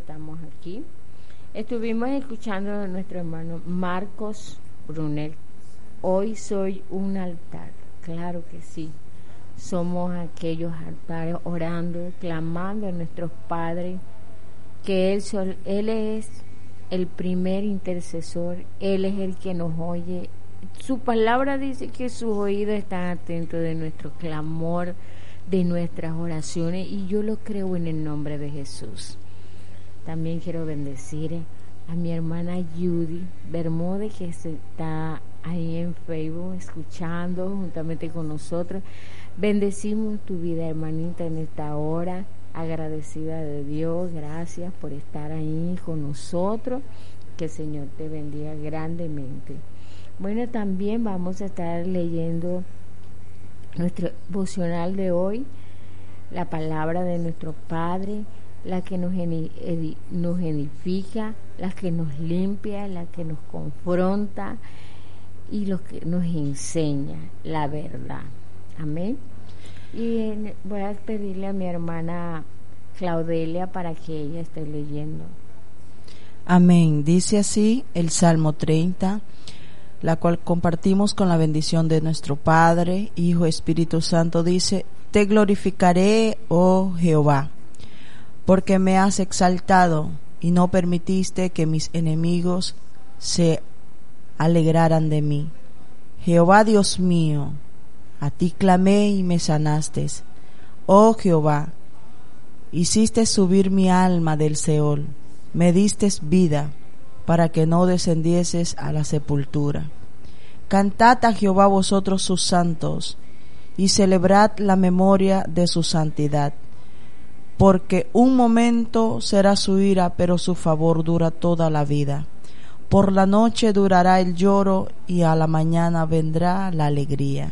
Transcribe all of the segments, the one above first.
estamos aquí. Estuvimos escuchando a nuestro hermano Marcos Brunel. Hoy soy un altar. Claro que sí. Somos aquellos altares orando, clamando a nuestros padres, que Él es el primer intercesor, Él es el que nos oye. Su palabra dice que sus oídos están atentos de nuestro clamor, de nuestras oraciones, y yo lo creo en el nombre de Jesús. También quiero bendecir a mi hermana Judy Bermúdez, que está ahí en Facebook escuchando juntamente con nosotros. Bendecimos tu vida, hermanita, en esta hora, agradecida de Dios. Gracias por estar ahí con nosotros, que el Señor te bendiga grandemente. Bueno, también vamos a estar leyendo nuestro devocional de hoy, la palabra de nuestro Padre, la que nos edifica, la que nos limpia, la que nos confronta y lo que nos enseña la verdad. Amén. Y voy a pedirle a mi hermana Claudelia para que ella esté leyendo. Amén. Dice así el Salmo 30, la cual compartimos con la bendición de nuestro Padre, Hijo, Espíritu Santo. Dice: Te glorificaré, oh Jehová, porque me has exaltado y no permitiste que mis enemigos se alegraran de mí. Jehová Dios mío, a ti clamé y me sanaste. Oh Jehová, hiciste subir mi alma del Seol, me diste vida para que no descendieses a la sepultura. Cantad a Jehová vosotros sus santos, y celebrad la memoria de su santidad, porque un momento será su ira, pero su favor dura toda la vida. Por la noche durará el lloro, y a la mañana vendrá la alegría.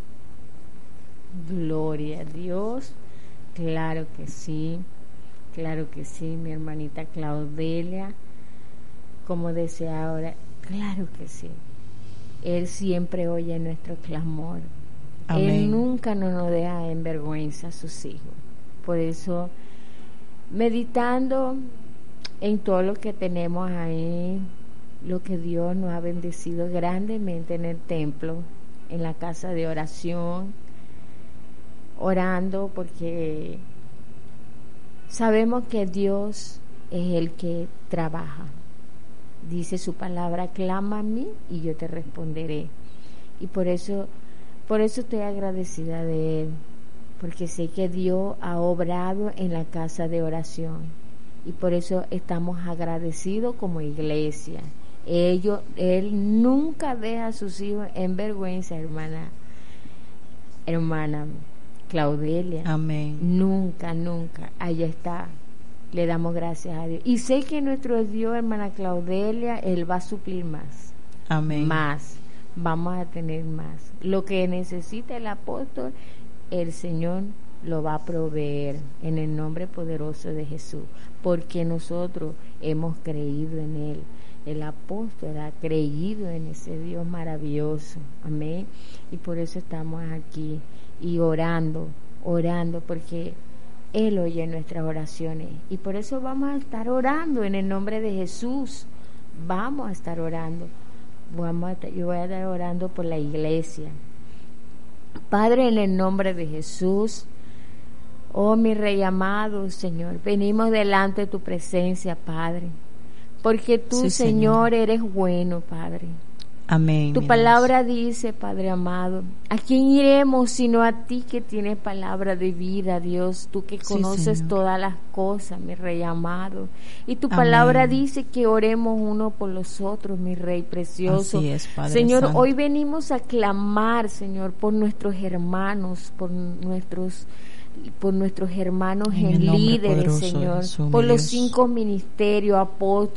Gloria a Dios. Claro que sí, mi hermanita Claudelia, como decía ahora, claro que sí. Él siempre oye nuestro clamor. Amén. Él nunca nos deja en vergüenza a sus hijos. Por eso, meditando en todo lo que tenemos ahí, lo que Dios nos ha bendecido grandemente en el templo, en la casa de oración, orando, porque sabemos que Dios es el que trabaja. Dice su palabra: clama a mí y yo te responderé. Y por eso estoy agradecida de Él, porque sé que Dios ha obrado en la casa de oración, y por eso estamos agradecidos como iglesia. Él nunca deja a sus hijos en vergüenza, hermana Claudelia. Amén. Nunca. Allá está. Le damos gracias a Dios. Y sé que nuestro Dios, hermana Claudelia, Él va a suplir más. Amén. Más. Vamos a tener más. Lo que necesita el apóstol, el Señor lo va a proveer en el nombre poderoso de Jesús, porque nosotros hemos creído en Él. El apóstol ha creído en ese Dios maravilloso. Amén. Y por eso estamos aquí y orando, porque Él oye nuestras oraciones, y por eso vamos a estar orando en el nombre de Jesús. Vamos a estar orando. Yo voy a estar orando por la iglesia. Padre, en el nombre de Jesús, oh mi Rey amado, Señor, venimos delante de tu presencia, Padre, porque tú, sí, Señor, eres bueno, Padre. Amén. Tu palabra dice, Padre amado, ¿a quién iremos sino a ti, que tienes palabra de vida, Dios? Tú que conoces, sí, todas las cosas, mi Rey amado. Y tu palabra dice que oremos uno por los otros, mi Rey precioso. Así es, Padre Señor, Santo. Hoy venimos a clamar, Señor, por nuestros hermanos, por nuestros hermanos en líderes, Señor, por los 5 ministerios, apóstoles,